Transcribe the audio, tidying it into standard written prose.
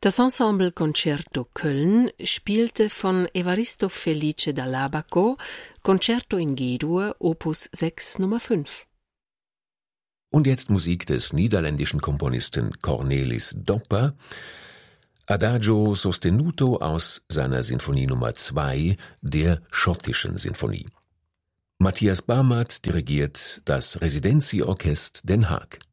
Das Ensemble Concerto Köln spielte von Evaristo Felice dall'Abaco Concerto in G-Dur, Opus 6 Nummer 5. Und jetzt Musik des niederländischen Komponisten Cornelis Dopper, Adagio sostenuto aus seiner Sinfonie Nummer 2, der schottischen Sinfonie. Matthias Barmert dirigiert das Residenzi-Orchest Den Haag.